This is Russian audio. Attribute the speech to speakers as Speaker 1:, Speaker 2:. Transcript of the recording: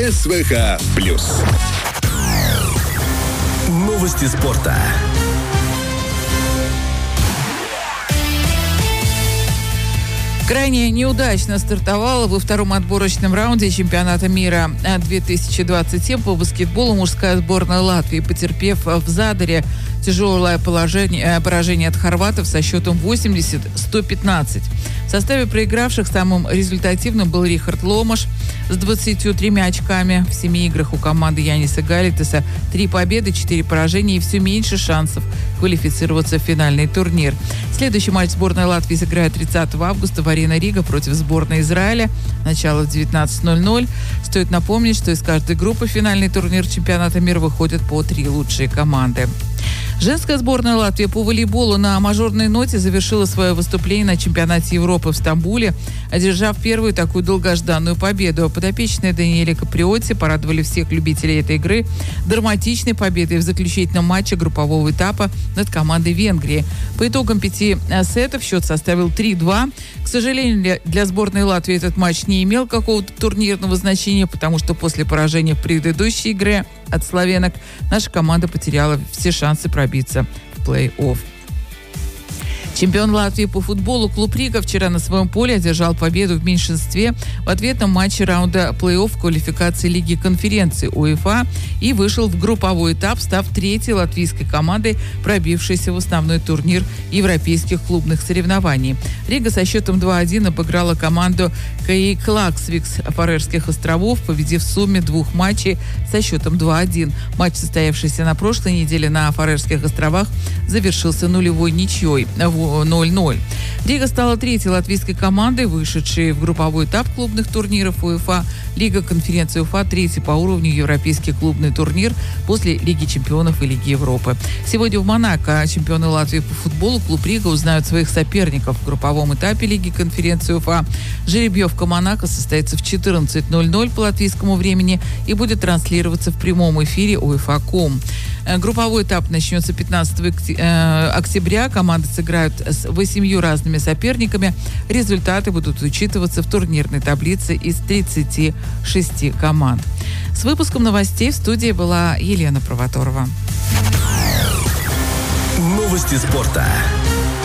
Speaker 1: СВХ+. Новости спорта.
Speaker 2: Крайне неудачно стартовала во втором отборочном раунде чемпионата мира 2027 по баскетболу мужская сборная Латвии, потерпев в Задаре тяжелое поражение от хорватов со счетом 80-115. В составе проигравших самым результативным был Рихард Ломаш с 23 очками. В 7 играх у команды Яниса Галитеса 3 победы, 4 поражения и все меньше шансов квалифицироваться в финальный турнир. Следующий матч сборной Латвии сыграет 30 августа в Арена Рига против сборной Израиля. Начало в 19:00. Стоит напомнить, что из каждой группы в финальный турнир чемпионата мира выходят по 3 лучшие команды. Женская сборная Латвии по волейболу на мажорной ноте завершила свое выступление на чемпионате Европы в Стамбуле, одержав первую такую долгожданную победу. Подопечные Даниэля Каприотти порадовали всех любителей этой игры драматичной победой в заключительном матче группового этапа над командой Венгрии. По итогам 5 сетов счет составил 3-2. К сожалению, для сборной Латвии этот матч не имел какого-то турнирного значения, потому что после поражения в предыдущей игре от словенок наша команда потеряла все шансы пробиться в плей-офф. Чемпион Латвии по футболу клуб Рига вчера на своем поле одержал победу в меньшинстве в ответном матче раунда плей-офф квалификации Лиги конференции УЕФА и вышел в групповой этап, став третьей латвийской командой, пробившейся в основной турнир европейских клубных соревнований. Рига со счетом 2-1 обыграла команду КИ Клаксвикс Фарерских островов, победив в сумме 2 матчей со счетом 2-1. Матч, состоявшийся на прошлой неделе на Фарерских островах, завершился 0-0 ничьей 0-0. Рига стала третьей латвийской командой, вышедшей в групповой этап клубных турниров УЕФА. Лига конференции УЕФА третий по уровню европейский клубный турнир после Лиги чемпионов и Лиги Европы. Сегодня в Монако чемпионы Латвии по футболу клуб Рига узнают своих соперников в групповом этапе Лиги конференции УЕФА. Жеребьевка Монако состоится в 14:00 по латвийскому времени и будет транслироваться в прямом эфире УЕФА.ком. Групповой этап начнется 15 октября. Команды сыграют с 8 разными соперниками. Результаты будут учитываться в турнирной таблице из 36 команд. С выпуском новостей в студии была Елена Провоторова.
Speaker 1: Новости спорта.